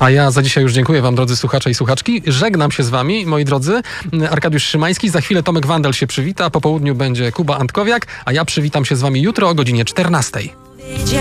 A ja za dzisiaj już dziękuję wam, drodzy słuchacze i słuchaczki. Żegnam się z wami, moi drodzy. Arkadiusz Szymański, za chwilę Tomek Wandel się przywita, po południu będzie Kuba Antkowiak, a ja przywitam się z wami jutro o godzinie 14.